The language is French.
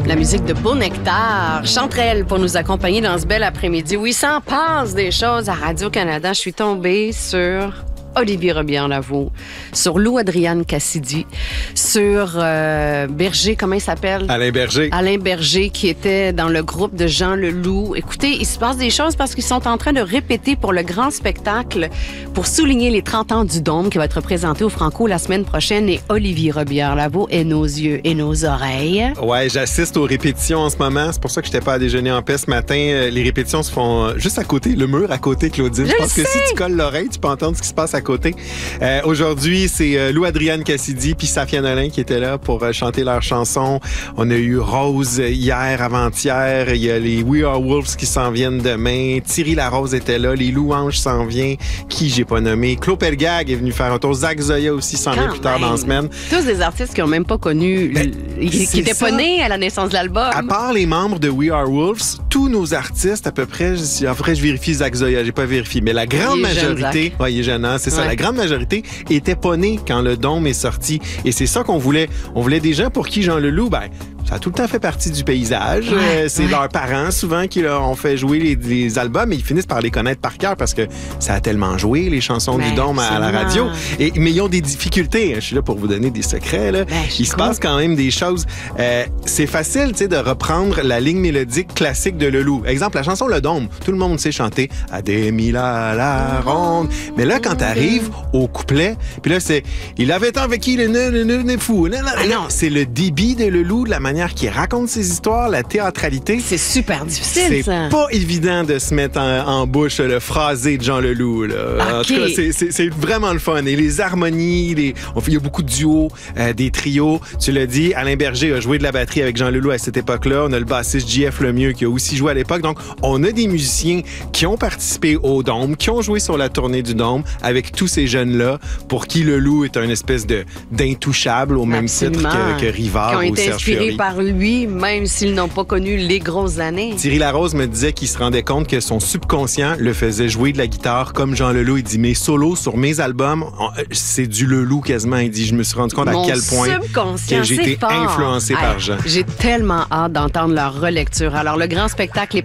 La musique de Beau Nectar. Chanterelle pour nous accompagner dans ce bel après-midi où il s'en passe des choses à Radio-Canada. Je suis tombée sur Olivier Robillard-Lavaux, sur Lou Adriane Cassidy, sur Berger, comment il s'appelle? Alain Berger. Alain Berger, qui était dans le groupe de Jean Leloup. Écoutez, il se passe des choses parce qu'ils sont en train de répéter pour le grand spectacle pour souligner les 30 ans du Dôme qui va être présenté au Franco la semaine prochaine. Et Olivier Robillard-Lavaux est nos yeux et nos oreilles. Ouais, j'assiste aux répétitions en ce moment. C'est pour ça que je n'étais pas à déjeuner en paix ce matin. Les répétitions se font juste à côté, le mur à côté, Claudine. Je pense que si tu colles l'oreille, tu peux entendre ce qui se passe à côté. Aujourd'hui, c'est Lou Adriane Cassidy puis Safia Nolin qui étaient là pour chanter leur chanson. On a eu Rose hier, avant-hier. Il y a les We Are Wolves qui s'en viennent demain. Thierry Larose était là. Les Louanges s'en viennent. Qui j'ai pas nommé. Claude Pelgag est venu faire un tour. Zach Zoya aussi s'en vient plus tard dans la semaine. Tous des artistes qui n'ont même pas connu, qui n'étaient pas nés à la naissance de l'album. À part les membres de We Are Wolves, tous nos artistes, à peu près, après je vérifie Zach Zoya, j'ai pas vérifié, mais la grande majorité, ouais, il est jeune, c'est ça, la grande majorité était pas née quand le Dôme est sorti. Et c'est ça qu'on voulait. On voulait des gens pour qui Jean Leloup, ça a tout le temps fait partie du paysage. C'est leurs parents, souvent, qui leur ont fait jouer les albums et ils finissent par les connaître par cœur parce que ça a tellement joué, les chansons du Dôme à la radio. Mais ils ont des difficultés. Je suis là pour vous donner des secrets. Là. Il se passe quand même des choses. C'est facile, tu sais, de reprendre la ligne mélodique classique de Leloup. Exemple, la chanson Le Dôme. Tout le monde sait chanter « Adémila la ronde ». Mais là, quand t'arrives au couplet, puis là, c'est « Il avait tant vécu le nez fou ». Non, c'est le débit de Leloup, de la manière qui raconte ses histoires, la théâtralité. C'est super difficile, ça. C'est pas évident de se mettre en bouche le phrasé de Jean Leloup. Là. Okay. En tout cas, c'est vraiment le fun. Et les harmonies, il y a beaucoup de duos, des trios. Tu l'as dit, Alain Berger a joué de la batterie avec Jean Leloup à cette époque-là. On a le bassiste JF Lemieux qui a aussi joué à l'époque. Donc, on a des musiciens qui ont participé au Dôme, qui ont joué sur la tournée du Dôme avec tous ces jeunes-là pour qui Leloup est un espèce d'intouchable au même titre que Rivard ou Serge Fiori. Par lui, même s'ils n'ont pas connu les grosses années. Thierry Larose me disait qu'il se rendait compte que son subconscient le faisait jouer de la guitare comme Jean Leloup. Il dit, mes solos sur mes albums, c'est du Leloup quasiment. Il dit, je me suis rendu compte à quel point que j'ai été influencé par Jean. J'ai tellement hâte d'entendre leur relecture. Alors, le grand spectacle est